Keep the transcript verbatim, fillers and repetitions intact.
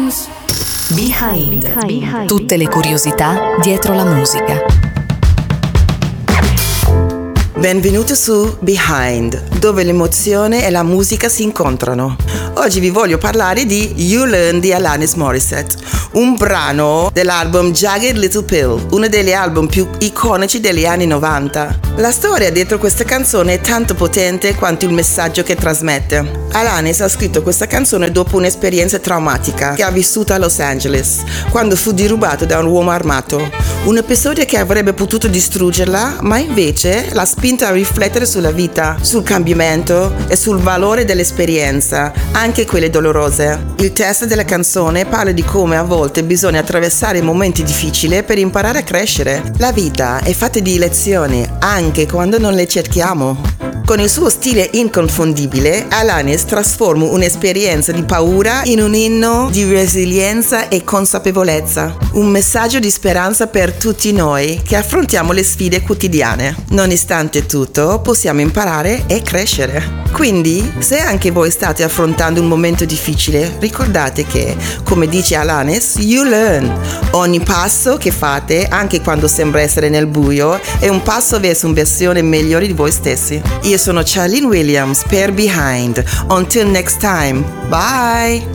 Behind. Behind. Tutte le curiosità dietro la musica. Benvenuti su Behind, dove l'emozione e la musica si incontrano. Oggi vi voglio parlare di You Learn di Alanis Morissette, un brano dell'album Jagged Little Pill, uno degli album più iconici degli anni novanta. La storia dietro questa canzone è tanto potente quanto il messaggio che trasmette. Alanis ha scritto questa canzone dopo un'esperienza traumatica che ha vissuto a Los Angeles, quando fu derubato da un uomo armato. Un episodio che avrebbe potuto distruggerla, ma invece l'ha spinta a riflettere sulla vita, sul cambiamento e sul valore dell'esperienza, anche quelle dolorose. Il testo della canzone parla di come a volte bisogna attraversare momenti difficili per imparare a crescere. La vita è fatta di lezioni, anche quando non le cerchiamo. Con il suo stile inconfondibile, Alanis trasforma un'esperienza di paura in un inno di resilienza e consapevolezza. Un messaggio di speranza per tutti noi che affrontiamo le sfide quotidiane. Nonostante tutto, possiamo imparare e crescere. Quindi, se anche voi state affrontando un momento difficile, ricordate che, come dice Alanis, you learn. Ogni passo che fate, anche quando sembra essere nel buio, è un passo verso una versione migliore di voi stessi. Io sono Charlene Williams per Behind. Until next time. Bye!